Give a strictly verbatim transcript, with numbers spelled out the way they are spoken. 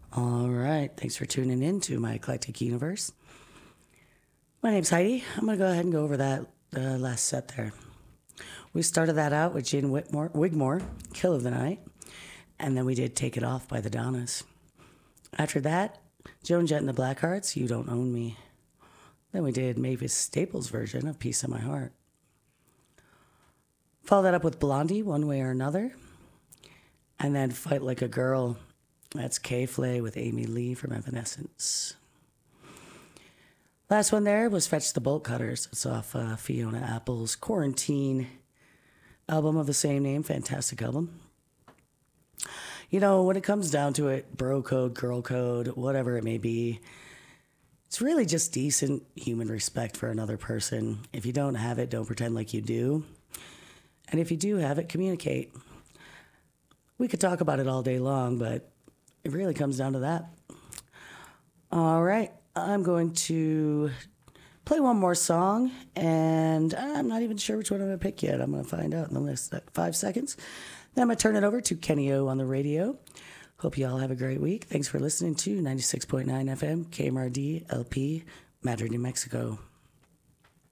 All right. Thanks for tuning in to my eclectic universe. My name's Heidi. I'm going to go ahead and go over that uh, last set there. We started that out with Gene Whitmore, Wigmore, Kill of the Night. And then we did Take It Off by the Donnas. After that, Joan Jett and the Blackhearts, You Don't Own Me. Then we did Mavis Staples' version of Piece of My Heart. Follow that up with Blondie, One Way or Another. And then Fight Like a Girl. That's K-Flay with Amy Lee from Evanescence. Last one there was Fetch the Bolt Cutters. It's off uh, Fiona Apple's Quarantine album of the same name. Fantastic album. You know, when it comes down to it, bro code, girl code, whatever it may be, it's really just decent human respect for another person. If you don't have it, don't pretend like you do. And if you do have it, communicate. We could talk about it all day long, but it really comes down to that. All right, I'm going to play one more song, and I'm not even sure which one I'm going to pick yet. I'm going to find out in the next five seconds. Then I'm going to turn it over to Kenny O on the radio. Hope you all have a great week. Thanks for listening to ninety-six point nine F M, K M R D, L P, Madrid, New Mexico.